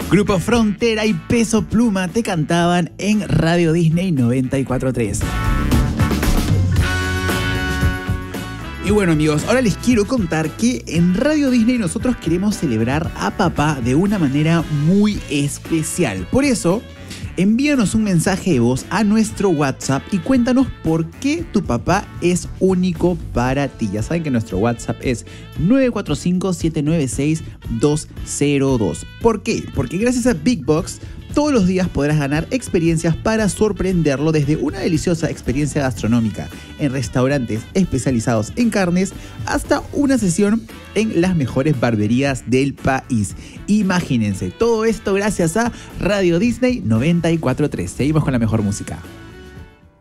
Grupo Frontera y Peso Pluma te cantaban en Radio Disney 94.3. Y bueno amigos, ahora les quiero contar que en Radio Disney nosotros queremos celebrar a papá de una manera muy especial. Por eso, envíanos un mensaje de voz a nuestro WhatsApp y cuéntanos por qué tu papá es único para ti. Ya saben que nuestro WhatsApp es 945-796-202. ¿Por qué? Porque gracias a Big Box todos los días podrás ganar experiencias para sorprenderlo, desde una deliciosa experiencia gastronómica en restaurantes especializados en carnes hasta una sesión en las mejores barberías del país. Imagínense, todo esto gracias a Radio Disney 94.3. Seguimos con la mejor música.